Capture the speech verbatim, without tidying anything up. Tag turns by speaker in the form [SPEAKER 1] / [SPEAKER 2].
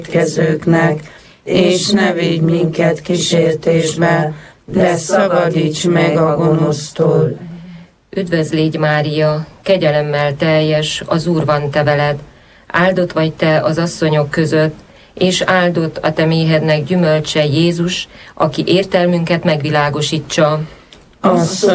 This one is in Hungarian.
[SPEAKER 1] kezőknek, és ne vigy minket kísértésbe, de szabadíts meg a gonosztól.
[SPEAKER 2] Üdvözl légy, Mária, kegyelemmel teljes, az Úr van te veled. Áldott vagy te az asszonyok között, és áldott a te méhednek gyümölcse, Jézus, aki értelmünket megvilágosítsa.
[SPEAKER 1] Asszonyom,